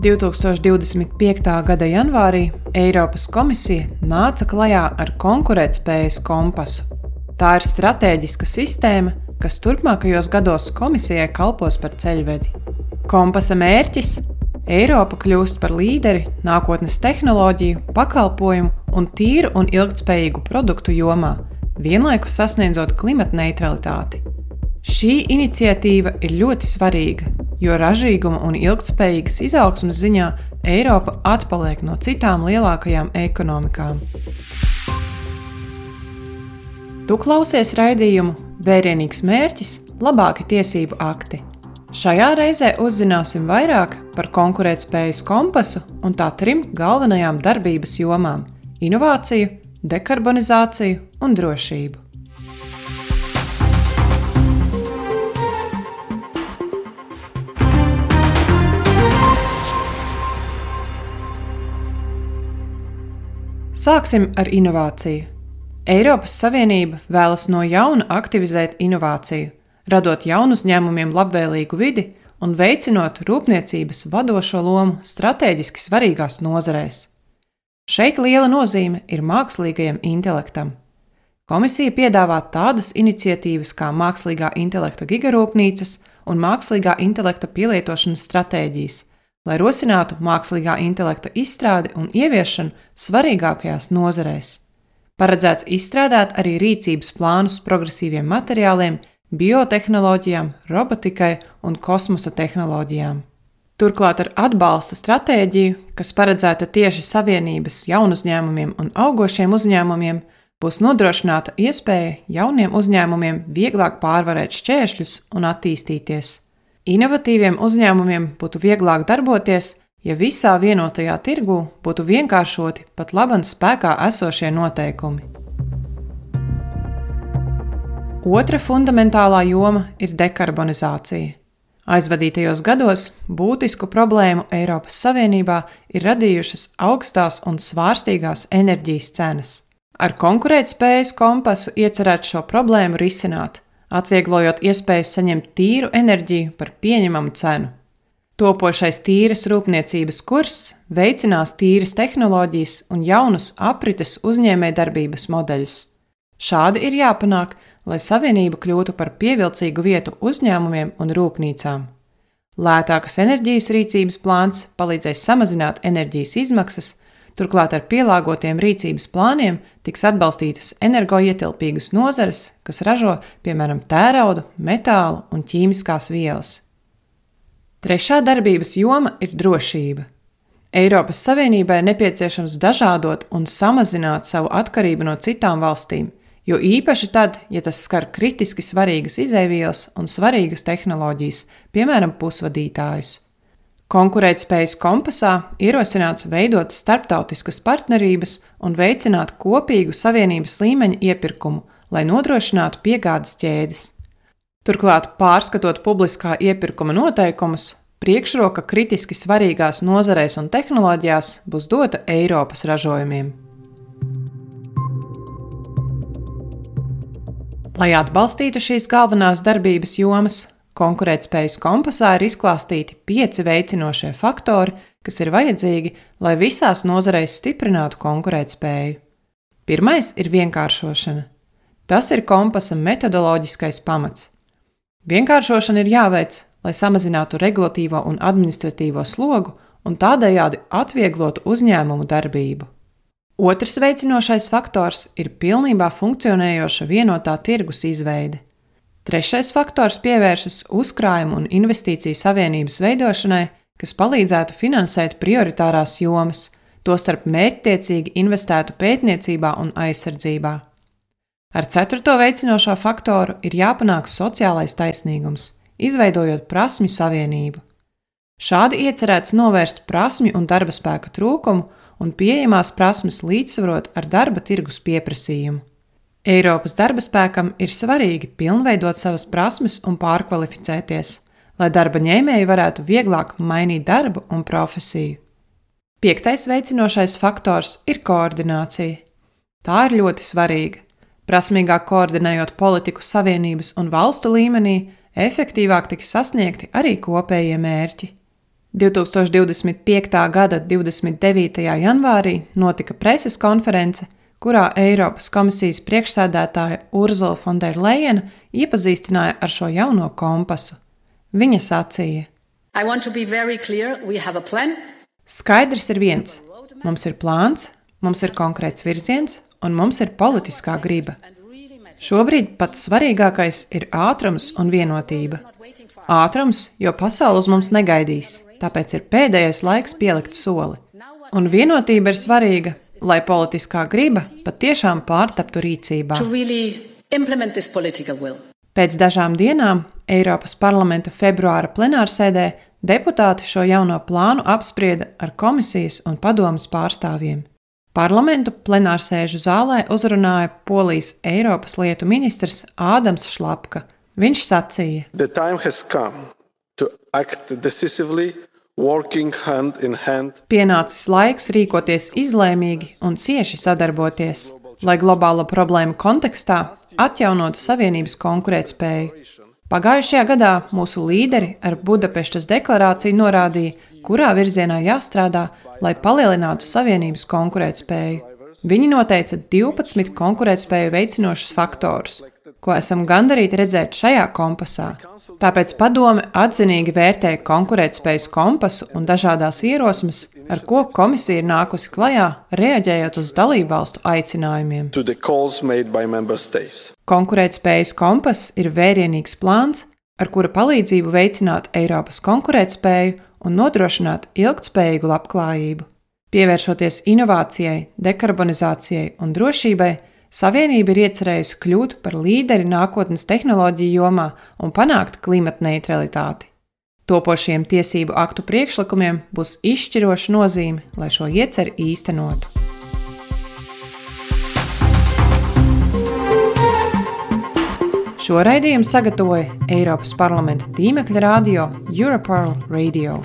2025. gada janvārī Eiropas komisija nāca klajā ar konkurētspējas kompasu. Tā ir stratēģiska sistēma, kas turpmākajos gados komisijai kalpos par ceļvedi. Kompasa mērķis – Eiropa kļūst par līderi nākotnes tehnoloģiju, pakalpojumu un tīru un ilgtspējīgu produktu jomā, vienlaikus sasniedzot klimatneitralitāti. Šī iniciatīva ir ļoti svarīga, jo ražīguma un ilgtspējīgas izaugsmes ziņā Eiropa atpaliek no citām lielākajām ekonomikām. Tu klausies raidījumu Vērienīgs mērķis – labāki tiesību akti. Šajā reizē uzzināsim vairāk par konkurētspējas kompasu un tā 3 galvenajām darbības jomām – inovāciju, dekarbonizāciju un drošību. Sāksim ar inovāciju. Eiropas Savienība vēlas no jauna aktivizēt inovāciju, radot jaunu uzņēmumiem labvēlīgu vidi un veicinot rūpniecības vadošo lomu stratēģiski svarīgās nozarēs. Šeit liela nozīme ir mākslīgajam intelektam. Komisija piedāvā tādas iniciatīvas kā mākslīgā intelekta gigarūpnīcas un mākslīgā intelekta pielietošanas stratēģijas, lai rosinātu mākslīgā intelekta izstrādi un ieviešanu svarīgākajās nozarēs. Paredzēts izstrādāt arī rīcības plānus progresīviem materiāliem, biotehnoloģijām, robotikai un kosmosa tehnoloģijām. Turklāt ar atbalsta stratēģiju, kas paredzēta tieši Savienības jaunuzņēmumiem un augošiem uzņēmumiem, būs nodrošināta iespēja jauniem uzņēmumiem vieglāk pārvarēt šķēršļus un attīstīties. Inovatīviem uzņēmumiem būtu vieglāk darboties, ja visā vienotajā tirgū būtu vienkāršoti pat laban spēkā esošie noteikumi. Otra fundamentālā joma ir dekarbonizācija. Aizvadītajos gados būtisku problēmu Eiropas Savienībā ir radījušas augstās un svārstīgās enerģijas cenas. Ar konkurētspējas kompasu iecerēt šo problēmu risināt, atvieglojot iespējas saņemt tīru enerģiju par pieņemamu cenu. Topošais tīras rūpniecības kurs veicinās tīras tehnoloģijas un jaunus aprites uzņēmējdarbības modeļus. Šādi ir jāpanāk, lai Savienība kļūtu par pievilcīgu vietu uzņēmumiem un rūpnīcām. Lētākas enerģijas rīcības plāns palīdzēs samazināt enerģijas izmaksas, turklāt ar pielāgotiem rīcības plāniem tiks atbalstītas energoietilpīgas nozares, kas ražo, piemēram, tēraudu, metālu un ķīmiskās vielas. Trešā darbības joma ir drošība. Eiropas Savienībai nepieciešams dažādot un samazināt savu atkarību no citām valstīm, jo īpaši tad, ja tas skar kritiski svarīgas izēvielas un svarīgas tehnoloģijas, piemēram, pusvadītājus. Konkurētspējas kompasā ierosināts veidot starptautiskas partnerības un veicināt kopīgu Savienības līmeņa iepirkumu, lai nodrošinātu piegādes ķēdes. Turklāt, pārskatot publiskā iepirkuma noteikumus, priekšroka kritiski svarīgās nozarēs un tehnoloģijās būs dota Eiropas ražojumiem. Lai atbalstītu šīs galvenās darbības jomas, konkurētspējas kompasā ir izklāstīti 5 veicinošie faktori, kas ir vajadzīgi, lai visās nozarēs stiprinātu konkurētspēju. Pirmais ir vienkāršošana. Tas ir kompasa metodoloģiskais pamats. Vienkāršošana ir jāveic, lai samazinātu regulatīvo un administratīvo slogu un tādējādi atvieglotu uzņēmumu darbību. Otrs veicinošais faktors ir pilnībā funkcionējoša vienotā tirgus izveide. Trešais faktors pievēršas uzkrājumu un investīciju savienības veidošanai, kas palīdzētu finansēt prioritārās jomas, tostarp mērķtiecīgi investētu pētniecībā un aizsardzībā. Ar 4. veicinošo faktoru ir jāpanāk sociālais taisnīgums, izveidojot prasmju savienību. Šādi iecerēts novērst prasmju un darba spēka trūkumu un pieejamās prasmes līdzsvarot ar darba tirgus pieprasījumu. Eiropas darba spēkam ir svarīgi pilnveidot savas prasmes un pārkvalificēties, lai darba ņēmēji varētu vieglāk mainīt darbu un profesiju. 5. veicinošais faktors ir koordinācija. Tā ir ļoti svarīga. Prasmīgāk koordinējot politiku savienības un valstu līmenī, efektīvāk tiks sasniegti arī kopējie mērķi. 2025. gada 29. janvārī notika preses konference, kurā Eiropas komisijas priekšsēdētāja Ursula von der Leyena iepazīstināja ar šo jauno kompasu. Viņa sacīja: Skaidrs ir viens. Mums ir plāns, mums ir konkrēts virziens un mums ir politiskā griba. Šobrīd pats svarīgākais ir ātrums un vienotība. Ātrums, jo pasaule uz mums negaidīs, tāpēc ir pēdējais laiks pielikt soli. Un vienotība ir svarīga, lai politiskā griba patiešām pārtaptu rīcībā. Pēc dažām dienām Eiropas parlamenta februāra plenārsēdē deputāti šo jauno plānu apsprieda ar komisijas un padomes pārstāvjiem. Parlamentu plenārsēžu zālē uzrunāja Polijas Eiropas lietu ministrs Ādams Šlapka. Viņš sacīja: The time has come to act decisively, working hand in hand. Pienācis laiks rīkoties izlēmīgi un cieši sadarboties, lai globālo problēmu kontekstā atjaunotu Savienības konkurētspēju. Pagājušajā gadā mūsu līderi ar Budapeštas deklarāciju norādīja, kurā virzienā jāstrādā, lai palielinātu Savienības konkurētspēju. Viņi noteica 12 konkurētspēju veicinošus faktorus, ko esam gandarīti redzēt šajā kompasā. Tāpēc padome atzinīgi vērtēja konkurētspējas kompasu un dažādās ierosmes, ar ko komisija ir nākusi klajā, reaģējot uz dalībvalstu aicinājumiem. Konkurētspējas kompass ir vērienīgs plāns, ar kura palīdzību veicināt Eiropas konkurētspēju un nodrošināt ilgtspējīgu labklājību. Pievēršoties inovācijai, dekarbonizācijai un drošībai, Savienība ir iecerējusi kļūt par līderi nākotnes tehnoloģiju jomā un panākt klimatneitralitāti. Topošiem tiesību aktu priekšlikumiem būs izšķiroša nozīme, lai šo ieceri īstenotu. Šo raidījumu sagatavoja Eiropas parlamenta tīmekļa radio Europarl Radio.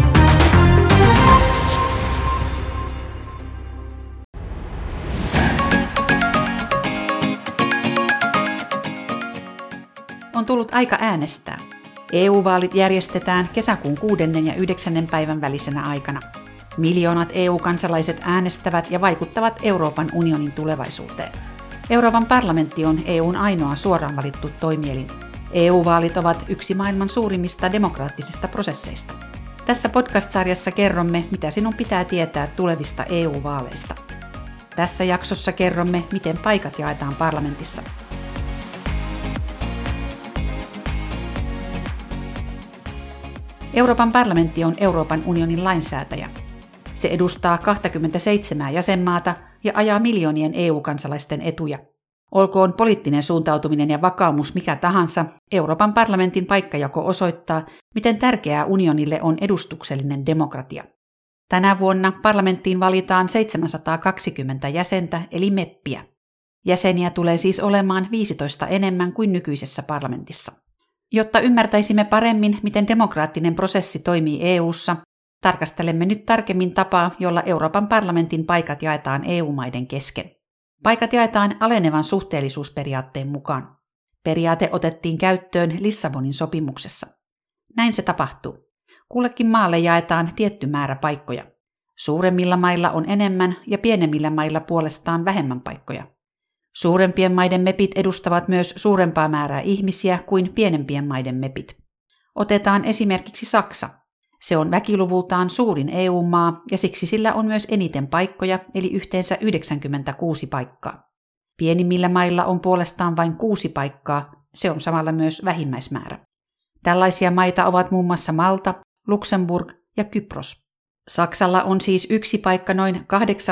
On tullut aika äänestää. EU-vaalit järjestetään kesäkuun 6. ja 9. päivän välisenä aikana. Miljoonat EU-kansalaiset äänestävät ja vaikuttavat Euroopan unionin tulevaisuuteen. Euroopan parlamentti on EUn ainoa suoraan valittu toimielin. EU-vaalit ovat yksi maailman suurimmista demokraattisista prosesseista. Tässä podcast-sarjassa kerromme, mitä sinun pitää tietää tulevista EU-vaaleista. Tässä jaksossa kerromme, miten paikat jaetaan parlamentissa. Euroopan parlamentti on Euroopan unionin lainsäätäjä. Se edustaa 27 jäsenmaata ja ajaa miljoonien EU-kansalaisten etuja. Olkoon poliittinen suuntautuminen ja vakaumus mikä tahansa, Euroopan parlamentin paikkajako osoittaa, miten tärkeää unionille on edustuksellinen demokratia. Tänä vuonna parlamenttiin valitaan 720 jäsentä eli meppiä. Jäseniä tulee siis olemaan 15 enemmän kuin nykyisessä parlamentissa. Jotta ymmärtäisimme paremmin, miten demokraattinen prosessi toimii EU:ssa, tarkastelemme nyt tarkemmin tapaa, jolla Euroopan parlamentin paikat jaetaan EU-maiden kesken. Paikat jaetaan alenevan suhteellisuusperiaatteen mukaan. Periaate otettiin käyttöön Lissabonin sopimuksessa. Näin se tapahtuu. Kullekin maalle jaetaan tietty määrä paikkoja. Suuremmilla mailla on enemmän ja pienemmillä mailla puolestaan vähemmän paikkoja. Suurempien maiden mepit edustavat myös suurempaa määrää ihmisiä kuin pienempien maiden mepit. Otetaan esimerkiksi Saksa. Se on väkiluvultaan suurin EU-maa ja siksi sillä on myös eniten paikkoja, eli yhteensä 96 paikkaa. Pienimmillä mailla on puolestaan vain 6 paikkaa, se on samalla myös vähimmäismäärä. Tällaisia maita ovat muun muassa Malta, Luxemburg ja Kypros. Saksalla on siis yksi paikka noin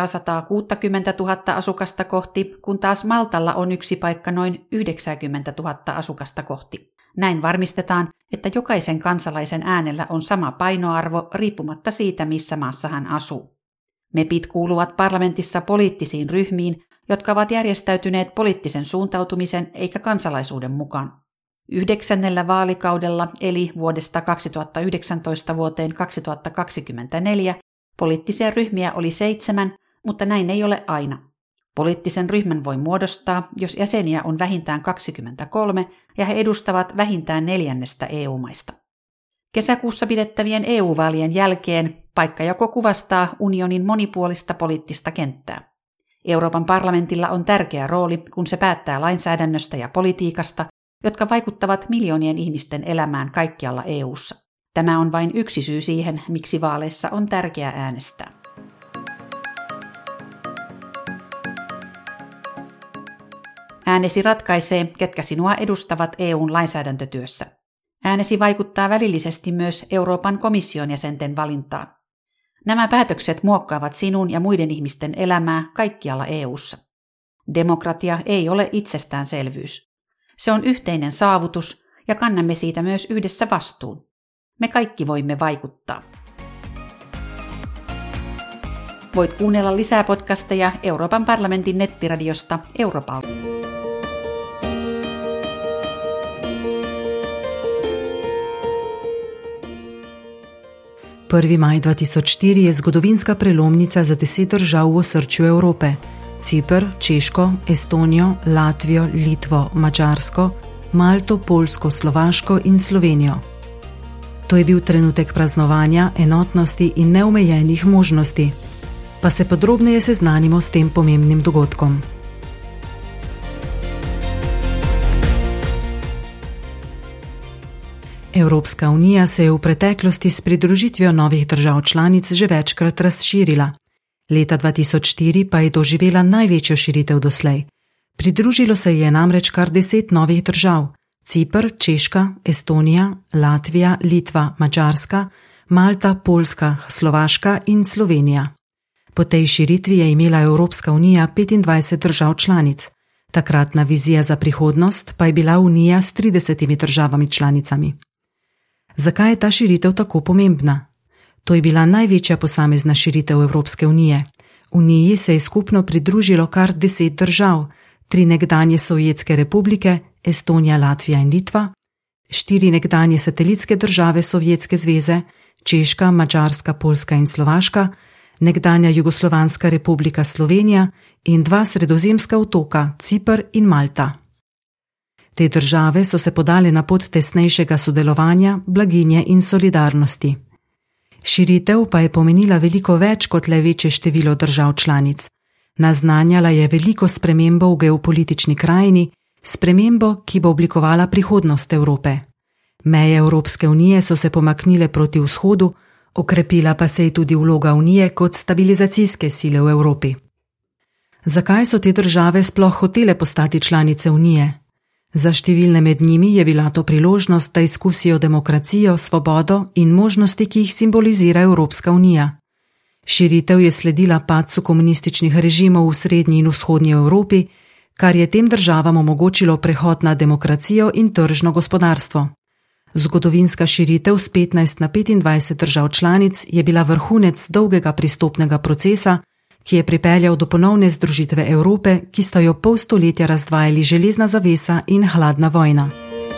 860 000 asukasta kohti, kun taas Maltalla on yksi paikka noin 90 000 asukasta kohti. Näin varmistetaan, että jokaisen kansalaisen äänellä on sama painoarvo riippumatta siitä, missä maassa hän asuu. Mepit kuuluvat parlamentissa poliittisiin ryhmiin, jotka ovat järjestäytyneet poliittisen suuntautumisen eikä kansalaisuuden mukaan. 9. vaalikaudella, eli vuodesta 2019 vuoteen 2024, poliittisia ryhmiä oli 7, mutta näin ei ole aina. Poliittisen ryhmän voi muodostaa, jos jäseniä on vähintään 23 ja he edustavat vähintään 4 EU-maista. Kesäkuussa pidettävien EU-vaalien jälkeen paikkajako kuvastaa unionin monipuolista poliittista kenttää. Euroopan parlamentilla on tärkeä rooli, kun se päättää lainsäädännöstä ja politiikasta, jotka vaikuttavat miljoonien ihmisten elämään kaikkialla EU:ssa. Tämä on vain yksi syy siihen, miksi vaaleissa on tärkeää äänestää. Äänesi ratkaisee, ketkä sinua edustavat EU:n lainsäädäntötyössä. Äänesi vaikuttaa välillisesti myös Euroopan komission jäsenten valintaan. Nämä päätökset muokkaavat sinun ja muiden ihmisten elämää kaikkialla EU:ssa. Demokratia ei ole itsestäänselvyys. Se on yhteinen saavutus ja kannamme siitä myös yhdessä vastuun. Me kaikki voimme vaikuttaa. Voit kuunnella lisää podcasteja Euroopan parlamentin nettiradiosta Europal. Prvi maj 2004 je zgodovinska prelomnica za 10 držav v osrčju Evrope. Ciper, Češko, Estonijo, Latvijo, Litvo, Madžarsko, Malto, Poljsko, Slovaško in Slovenijo. To je bil trenutek praznovanja, enotnosti in neomejenih možnosti. Pa se podrobneje seznanimo s tem pomembnim dogodkom. Evropska unija se je v preteklosti s pridružitvijo novih držav članic že večkrat razširila. Leta 2004 pa je doživela največjo širitev doslej. Pridružilo se je namreč kar 10 novih držav: Ciper, Češka, Estonija, Latvija, Litva, Madžarska, Malta, Poljska, Slovaška in Slovenija. Po tej širitvi je imela Evropska unija 25 držav članic. Takratna vizija za prihodnost pa je bila unija s 30 državami članicami. Zakaj je ta širitev tako pomembna? To je bila največja posamezna širitev Evropske unije. Uniji se je skupno pridružilo kar 10 držav, 3 nekdanje sovjetske republike, Estonija, Latvija in Litva, 4 nekdanje satelitske države Sovjetske zveze, Češka, Madžarska, Poljska in Slovaška, nekdanja Jugoslovanska republika Slovenija in 2 sredozemska otoka, Ciper in Malta. Te države so se podale na pot tesnejšega sodelovanja, blaginje in solidarnosti. Širitev pa je pomenila veliko več kot le večje število držav članic. Naznanjala je veliko spremembo v geopolitični krajini, spremembo, ki bo oblikovala prihodnost Evrope. Meje Evropske unije so se pomaknile proti vzhodu, okrepila pa se je tudi vloga unije kot stabilizacijske sile v Evropi. Zakaj so te države sploh hotele postati članice unije? Za številne med njimi je bila to priložnost, da izkusijo demokracijo, svobodo in možnosti, ki jih simbolizira Evropska unija. Širitev je sledila padcu komunističnih režimov v srednji in vzhodnji Evropi, kar je tem državam omogočilo prehod na demokracijo in tržno gospodarstvo. Zgodovinska širitev z 15 na 25 držav članic je bila vrhunec dolgega pristopnega procesa, ki je pripeljal do ponovne združitve Evrope, ki sta jo pol stoletja razdvajali železna zavesa in hladna vojna.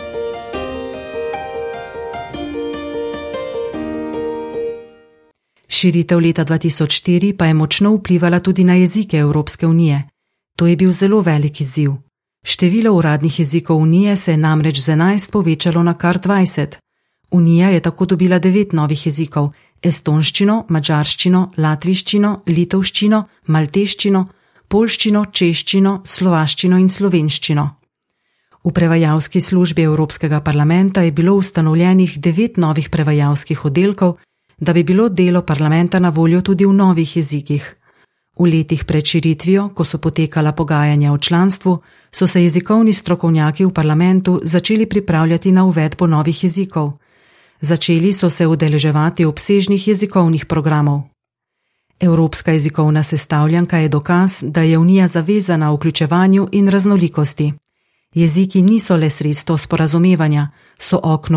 Širitev leta 2004 pa je močno vplivala tudi na jezike Evropske unije. To je bil zelo velik izziv. Število uradnih jezikov unije se je namreč z 11 povečalo na kar 20. Unija je tako dobila 9 novih jezikov: estonščino, madžarščino, latviščino, litovščino, malteščino, poljščino, češčino, slovaščino in slovenščino. V prevajalski službi Evropskega parlamenta je bilo ustanovljenih 9 novih prevajalskih oddelkov, da bi bilo delo parlamenta na voljo tudi v novih jezikih. V letih pred širitvijo, ko so potekala pogajanja o članstvu, so se jezikovni strokovnjaki v parlamentu začeli pripravljati na uvedbo novih jezikov. Začeli so se udeleževati obsežnih jezikovnih programov. Evropska jezikovna sestavljanka je dokaz, da je Unija zavezana vključevanju in raznolikosti. Jeziki niso le sredstvo sporazumevanja, so okno